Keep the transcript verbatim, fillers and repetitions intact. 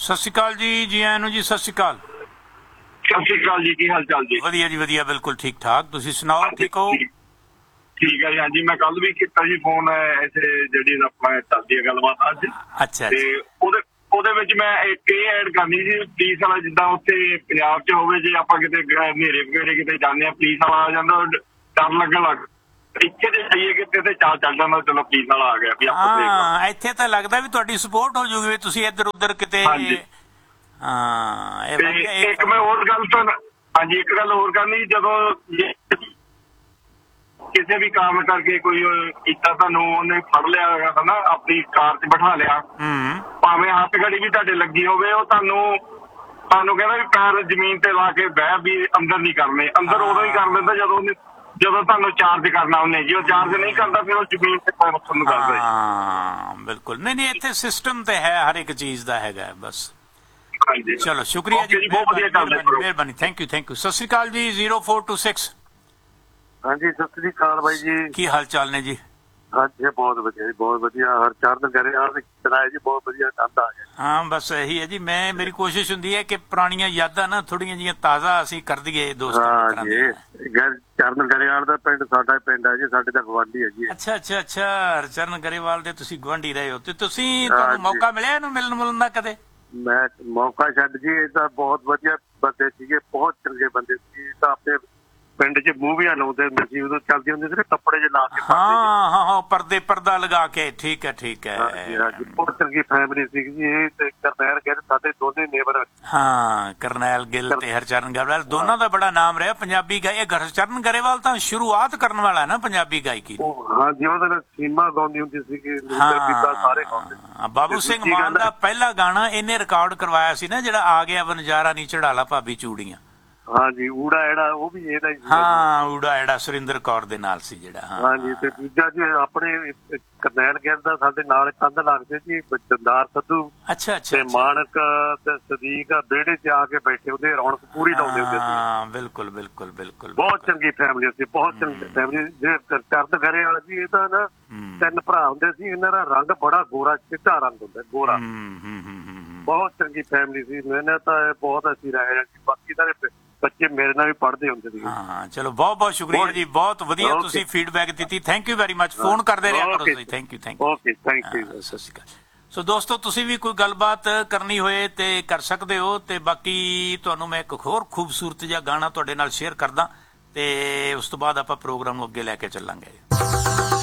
ਸਤਿ ਸ਼੍ਰੀ ਅਕਾਲ ਜੀ, ਜੀ ਆਇਆਂ ਨੂੰ ਜੀ। ਸਤਿ ਸ਼੍ਰੀ ਅਕਾਲ। ਸਤਿ ਸ਼੍ਰੀ ਅਕਾਲ ਜੀ, ਕੀ ਹਾਲ ਚਾਲ ਜੀ? ਵਧੀਆ ਜੀ ਵਧੀਆ, ਬਿਲਕੁਲ ਠੀਕ ਠਾਕ। ਤੁਸੀਂ ਸੁਣਾਓ, ਠੀਕ ਹੋ? ਠੀਕ ਹੈ ਜੀ। ਹਾਂਜੀ, ਮੈਂ ਕੱਲ ਵੀ ਕੀਤਾ ਜੀ ਫੋਨ, ਇੱਥੇ ਜਿਹੜੀ ਆਪਾਂ ਚੱਲਦੀ ਹੈ ਗੱਲਬਾਤ ਅੱਜ। ਅੱਛਾ ਤੇ ਉਹਦੇ ਉਹਦੇ ਵਿੱਚ ਮੈਂ ਇੱਕ ਇਹ ਐਡ ਕਰਨੀ ਸੀ, ਪੁਲਿਸ ਵਾਲਾ ਜਿੱਦਾਂ ਉੱਥੇ ਪੰਜਾਬ 'ਚ ਹੋਵੇ, ਜੇ ਆਪਾਂ ਕਿਤੇ ਹਨੇਰੇ ਵਗੇਰੇ ਕਿਤੇ ਜਾਂਦੇ ਹਾਂ, ਪੁਲਿਸ ਵਾਲਾ ਆ ਜਾਂਦਾ, ਡਰ ਲੱਗਣ ਲੱਗ। ਇੱਥੇ ਤੇ ਜਾਈਏ ਕਿਤੇ ਤੇ ਚਾਲ ਚੱਲ ਜਾਂਦਾ, ਚਲੋ ਪੁਲਿਸ ਵਾਲਾ ਆ ਗਿਆ ਵੀ ਆਪਾਂ ਦੇਖ ਲਓ। ਹਾਂ, ਇੱਥੇ ਤਾਂ ਲੱਗਦਾ ਵੀ ਤੁਹਾਡੀ ਸਪੋਰਟ ਹੋ ਜੂਗੀ, ਤੁਸੀਂ ਇੱਧਰ ਉੱਧਰ ਕਿਤੇ। ਹਾਂਜੀ। ਹਾਂ, ਇੱਕ ਮੈਂ ਹੋਰ ਗੱਲ ਤਾਂ ਹਾਂਜੀ ਇੱਕ ਗੱਲ ਹੋਰ ਕਰਨੀ, ਜਦੋਂ ਕਿਸੇ ਵੀ ਕੰਮ ਕਰਕੇ ਕੋਈ ਕੀਤਾ ਤੁਹਾਨੂੰ ਉਹਨੇ ਫੜ ਲਿਆ ਹਨਾ, ਆਪਣੀ ਕਾਰ 'ਚ ਬਿਠਾ ਲਿਆ, ਭਾਵੇਂ ਹੱਥ ਘੜੀ ਵੀ ਤੁਹਾਡੇ ਲੱਗੀ ਹੋਵੇ, ਉਹ ਤੁਹਾਨੂੰ ਤੁਹਾਨੂੰ ਕਹਿੰਦਾ ਵੀ ਪੈਰ ਜ਼ਮੀਨ ਤੇ ਲਾ ਕੇ ਬਹਿ, ਵੀ ਅੰਦਰ ਨਹੀਂ ਕਰਨੇ। ਅੰਦਰ ਉਦੋਂ ਹੀ ਕਰ ਦਿੰਦਾ ਜਦੋਂ ਉਹਨੇ ਜਦੋਂ ਤੁਹਾਨੂੰ ਚਾਰਜ ਕਰਨਾ ਉਹਨੇ। ਜੇ ਉਹ ਚਾਰਜ ਨਹੀਂ ਕਰਦਾ ਫਿਰ ਉਹ ਜ਼ਮੀਨ ਤੇ ਪੈਰ ਰੱਖਣ ਨੂੰ ਕਰਦਾ। ਹਾਂ ਬਿਲਕੁਲ। ਨਹੀਂ ਨਹੀਂ, ਇੱਥੇ ਸਿਸਟਮ ਤੇ ਹੈ, ਹਰ ਇੱਕ ਚੀਜ਼ ਦਾ ਹੈਗਾ ਬਸ। ਹਾਂਜੀ ਚਲੋ ਸ਼ੁਕਰੀਆ ਜੀ, ਬਹੁਤ ਵਧੀਆ ਗੱਲ ਹੈ, ਮਿਹਰਬਾਨੀ, ਥੈਂਕ ਯੂ ਥੈਂਕ ਯੂ। ਸਤਿ ਸ਼੍ਰੀ ਅਕਾਲ ਜੀ, ਜ਼ੀਰੋ ਫੋਰ ਟੂ ਸਿਕਸ। ਹਾਂਜੀ, ਸਤਿ ਸ੍ਰੀ ਅਕਾਲ ਬਾਈ ਜੀ, ਕੀ ਹਾਲ ਚਾਲ ਨੇ ਜੀ? ਹਾਂਜੀ ਬਹੁਤ ਵਧੀਆ ਜੀ, ਬਹੁਤ ਵਧੀਆ। ਹਰਚਰਨ ਗਰੇਵਾਲ ਨੇ ਸੁਣਾਇਆ ਜੀ, ਬਹੁਤ ਵਧੀਆ ਆਨੰਦ ਆ ਗਿਆ। ਹਾਂ ਬਸ ਇਹੀ ਹੈ ਜੀ, ਮੈਂ ਮੇਰੀ ਕੋਸ਼ਿਸ਼ ਹੁੰਦੀ ਹੈ ਕਿ ਪੁਰਾਣੀਆਂ ਯਾਦਾਂ ਨਾ ਥੋੜੀਆਂ ਜਿਹੀਆਂ ਤਾਜ਼ਾ ਅਸੀਂ ਕਰ ਦਈਏ ਦੋਸਤਾਂ ਹਾਂ ਜੀ। ਚਰਨ ਗਰੇਵਾਲ ਦਾ ਪਿੰਡ ਸਾਡਾ ਪਿੰਡ ਹੈ ਜੀ, ਸਾਡੇ ਦਾ ਗਵਾਂਢੀ ਹੈ ਜੀ। ਅੱਛਾ ਅੱਛਾ ਅੱਛਾ, ਹਰਚਰਨ ਗਰੇਵਾਲ ਦੇ ਤੁਸੀਂ ਗੁਆਂਢੀ ਰਹੇ ਹੋ, ਤੇ ਤੁਸੀਂ ਤੁਹਾਨੂੰ ਮੌਕਾ ਮਿਲਿਆ ਇਹਨੂੰ ਮਿਲਣ ਮੁਲਣ ਦਾ ਕਦੇ? ਮੈਂ ਮੌਕਾ ਛੱਡ ਜੀ, ਇਹ ਤਾਂ ਬਹੁਤ ਵਧੀਆ ਬੰਦੇ ਸੀਗੇ, ਬਹੁਤ ਚੰਗੇ ਬੰਦੇ ਸੀ। ਤਾਂ ਆਪਣੇ ਪਿੰਡ 'ਚ ਮੂਵੀਆਂ ਲਾਉਂਦੇ ਹੁੰਦੇ ਸੀ, ਉਦੋਂ ਚੱਲਦੀ ਹੁੰਦੀ ਸੀ ਕੱਪੜੇ ਜਿਹੇ ਲਾ ਕੇ। ਹਾਂ ਹਾਂ ਹਾਂ, ਪਰਦੇ ਪਰਦਾ ਲਗਾ ਕੇ। ਠੀਕ ਹੈ ਠੀਕ ਹੈ। ਹਾਂਜੀ ਹਾਂਜੀ, ਬਹੁਤ ਚੰਗੀ ਫੈਮਿਲੀ ਸੀ ਜੀ ਇਹ। ਤੇ ਕਰਨੈਲ ਗਿੱਲ ਸਾਡੇ ਦੋਨੇ ਨੇਬਰ। ਹਾਂ, ਕਰਨੈਲ ਗਿੱਲ ਤੇ ਹਰਚਰਨ ਗਰੇਵਾਲ ਦੋਨਾਂ ਦਾ ਬੜਾ ਨਾਮ ਰਿਹਾ ਪੰਜਾਬੀ ਗਾਇ। ਇਹ ਹਰਚਰਨ ਗਰੇਵਾਲ ਤਾਂ ਸ਼ੁਰੂਆਤ ਕਰਨ ਵਾਲਾ ਨਾ ਪੰਜਾਬੀ ਗਾਇਕੀ। ਹਾਂਜੀ, ਉਹਦੇ ਨਾਲ ਸੀਮਾ ਗਾਉਂਦੀ ਹੁੰਦੀ ਸੀ, ਸਾਰੇ ਗਾਉਂਦੇ। ਬਾਬੂ ਸਿੰਘ ਮਾਨ ਦਾ ਪਹਿਲਾ ਗਾਣਾ ਇਹਨੇ ਰਿਕਾਰਡ ਕਰਵਾਇਆ ਸੀ ਨਾ, ਜਿਹੜਾ ਆ ਗਿਆ ਵਨਜਾਰਾ ਨੀ ਚੜਾਲਾ ਭਾਬੀ ਚੂੜੀਆਂ। ਹਾਂਜੀ, ਊੜਾ ਐੜਾ ਉਹ ਵੀ ਇਹਦਾ ਹੀ। ਹਾਂ, ਊੜਾ ਐੜਾ ਸੁਰਿੰਦਰ ਕੌਰ ਦੇ ਨਾਲ ਸੀ ਜਿਹੜਾ। ਹਾਂਜੀ, ਤੇ ਦੂਜਾ ਜੀ ਆਪਣੇ ਕਰਨੈਲ ਗਿੱਲ ਦਾ ਸਾਡੇ ਨਾਲ ਕੰਧ ਲੱਗਦੇ ਜੀ, ਦੰਦਾਰ ਸੱਧੂ। ਅੱਛਾ ਅੱਛਾ, ਤੇ ਮਾਨਕ ਤੇ ਸਦੀਕ ਵਿਹੜੇ 'ਚ ਆ ਕੇ ਬੈਠੇ ਹੁੰਦੇ, ਰੌਣਕ ਪੂਰੀ ਲਾਉਂਦੇ ਹੁੰਦੇ ਸੀ। ਹਾਂ ਬਿਲਕੁਲ ਬਿਲਕੁਲ ਬਿਲਕੁਲ, ਬਹੁਤ ਚੰਗੀ ਫੈਮਿਲੀ ਸੀ, ਬਹੁਤ ਚੰਗੀ ਫੈਮਿਲੀ। ਜੇ ਚਰਨ ਗਰੇਵਾਲ ਜੀ, ਇਹ ਤਾਂ ਨਾ ਤਿੰਨ ਭਰਾ ਹੁੰਦੇ ਸੀ, ਇਹਨਾਂ ਦਾ ਰੰਗ ਬੜਾ ਗੋਰਾ, ਚਿੱਟਾ ਰੰਗ ਹੁੰਦਾ ਗੋਰਾ। ਬਹੁਤ ਚੰਗੀ ਫੈਮਿਲੀ ਸੀ। ਮੈਨੇ ਤਾਂ ਬਹੁਤ ਅਸੀਂ ਰਹੇ ਹਾਂ। ਬਾਕੀ ਸਾਰੇ ਬੱਚੇ ਮੇਰੇ ਨਾਲ ਵੀ ਪੜ੍ਹਦੇ ਹੁੰਦੇ ਸੀ। ਹਾਂ ਚਲੋ, ਬਹੁਤ ਬਹੁਤ ਸ਼ੁਕਰੀਆ ਜੀ, ਬਹੁਤ ਵਧੀਆ ਤੁਸੀਂ ਫੀਡਬੈਕ ਦਿੱਤੀ। Thank you very much. Phone ਕਰਦੇ ਰਿਹਾ ਕਰੋ ਤੁਸੀਂ। Thank you thank you. Okay, thank you. ਸਤਿ ਸ਼੍ਰੀ ਅਕਾਲ। ਸੋ ਦੋਸਤੋ, ਤੁਸੀਂ ਵੀ ਕੋਈ ਗੱਲਬਾਤ ਕਰਨੀ ਹੋਏ ਤੇ ਕਰ ਸਕਦੇ ਹੋ। ਤੇ ਬਾਕੀ ਤੁਹਾਨੂੰ ਮੈਂ ਇੱਕ ਹੋਰ ਖੂਬਸੂਰਤ ਜਿਹਾ ਗਾਣਾ ਤੁਹਾਡੇ ਨਾਲ ਸ਼ੇਅਰ ਕਰਦਾ, ਤੇ ਉਸ ਤੋਂ ਬਾਅਦ ਆਪਾਂ ਪ੍ਰੋਗਰਾਮ ਨੂੰ ਅੱਗੇ ਲੈ ਕੇ ਚੱਲਾਂਗੇ।